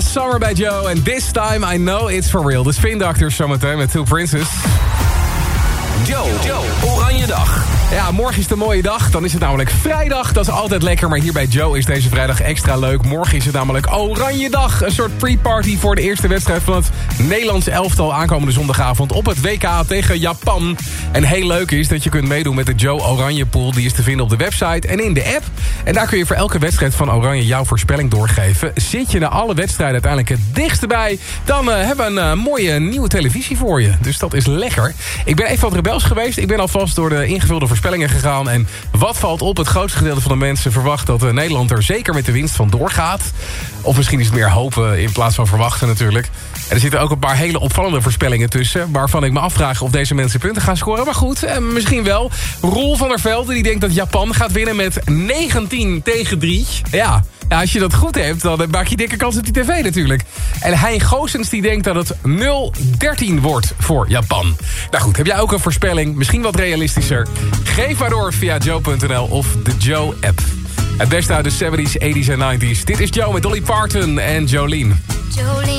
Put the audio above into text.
Last Summer bij Joe. En this time I know it's for real. De Spin Doctors zometeen met Two Princes. Joe, Oranje Dag. Ja, morgen is het een mooie dag. Dan is het namelijk vrijdag. Dat is altijd lekker, maar hier bij Joe is deze vrijdag extra leuk. Morgen is het namelijk Oranje Dag. Een soort pre-party voor de eerste wedstrijd van het Nederlands elftal aankomende zondagavond op het WK tegen Japan. En heel leuk is dat je kunt meedoen met de Joe Oranje Pool. Die is te vinden op de website en in de app. En daar kun je voor elke wedstrijd van Oranje jouw voorspelling doorgeven. Zit je na alle wedstrijden uiteindelijk het dichtst bij, dan hebben we een mooie nieuwe televisie voor je. Dus dat is lekker. Ik ben even wat rebels geweest. Ik ben alvast door de ingevulde voorspellingen gegaan. En wat valt op? Het grootste gedeelte van de mensen verwacht dat Nederland er zeker met de winst van doorgaat. Of misschien is het meer hopen in plaats van verwachten natuurlijk. En er zitten ook een paar hele opvallende voorspellingen tussen, waarvan ik me afvraag of deze mensen punten gaan scoren. Maar goed, misschien wel. Roel van der Velde die denkt dat Japan gaat winnen met 19-3. Ja, als je dat goed hebt, dan maak je dikke kans op die tv natuurlijk. En Hein Goossens die denkt dat het 0-13 wordt voor Japan. Nou goed, heb jij ook een voorspelling? Misschien wat realistischer? Geef maar door via joe.nl of de Joe-app. Het beste uit de 70s, 80s en 90s. Dit is Joe met Dolly Parton en Jolene.